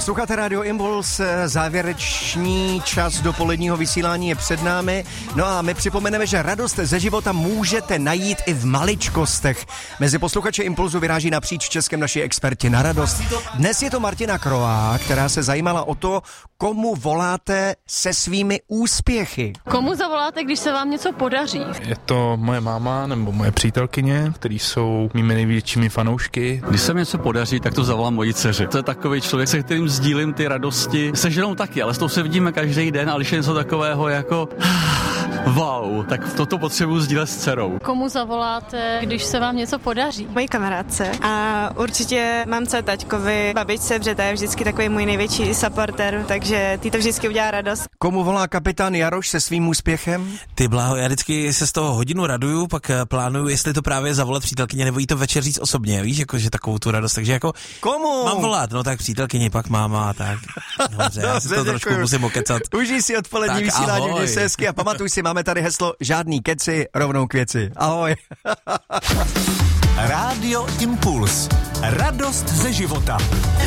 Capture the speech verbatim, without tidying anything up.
Posloucháte Radio Impuls, závěrečný čas dopoledního vysílání je před námi. No a my připomeneme, že radost ze života můžete najít i v maličkostech. Mezi posluchače Impulzu vyráží napříč Českem naši experti na radost. Dnes je to Martina Krová, která se zajímala o to, komu voláte se svými úspěchy. Komu zavoláte, když se vám něco podaří? Je to moje máma nebo moje přítelkyně, který jsou mými největšími fanoušky. Když se mi něco podaří, tak to zavolám mojí dceři. To je takový člověk, se kterým sdílím ty radosti. Se ženou taky, ale s tou se vidíme každý den, ale když je něco takového jako wow, tak toto potřebuji sdílet s dcerou. Komu zavoláte, když se vám něco podaří? Mojí kamarádce a určitě mamce, taťkovi, babičce, protože to je vždycky takový můj největší supporter, takže ty to vždycky udělá radost. Komu volá kapitán Jaroš se svým úspěchem? Ty bláho, já vždycky se z toho hodinu raduju, pak plánuju, jestli to právě zavolat přítelkyně, nebo jí to večer říct osobně, víš, jakože takovou tu radost, takže jako komu? Mám volat, no tak přítelkyni, pak máma, tak dobře, já si to trošku musím okecat. Užij si odpolední tak vysílání, ahoj. měj se hezky a pamatuj si, máme tady heslo žádný keci, rovnou k věci. Ahoj. Rádio Impuls. Radost ze života.